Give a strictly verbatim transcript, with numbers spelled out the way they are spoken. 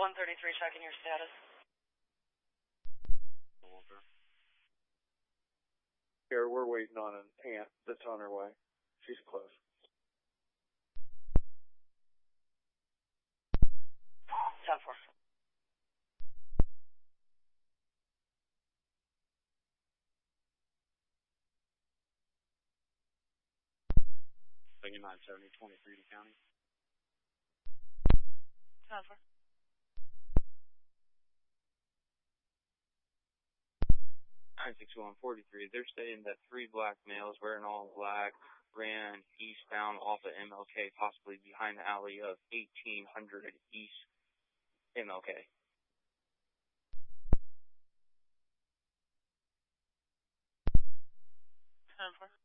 one thirty-three, checking your status. Here, we're waiting on an aunt that's on her way. She's close. ten four. nine seventy, twenty-three to county. ten four. nine six one, forty-three. They're saying that three black males wearing all black ran eastbound off of M L K, possibly behind the alley of eighteen hundred East M L K. ten four.